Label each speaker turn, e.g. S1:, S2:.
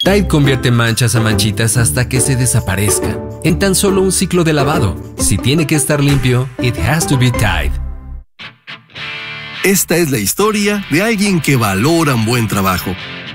S1: Tide convierte manchas a manchitas hasta que se desaparezcan, en tan solo un ciclo de lavado. Si tiene que estar limpio, it has to be Tide.
S2: Esta es la historia de alguien que valora un buen trabajo.